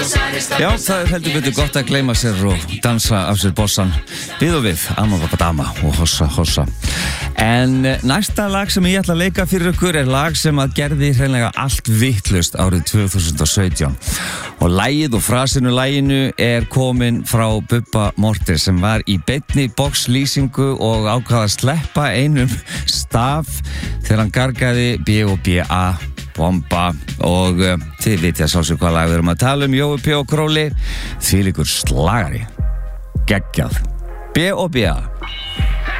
Já, það heldur betur gott að gleyma sér og dansa af sér bossan við og við, Amma og hossa. En næsta lag sem ég ætla að leika fyrir ykkur lag sem að gerði hreinlega allt vitlaust árið 2017 og lagið og frasinu laginu komin frá Bubba Morthens sem var í beinni boxlýsingu og ákvað að sleppa einum staf þegar hann gargaði B.O.B.A. Bomba og þið vitið að sjálfsög hvað lag við erum að tala Jói P. og Króli, þvílíkur slagari geggjað B.O.B.A.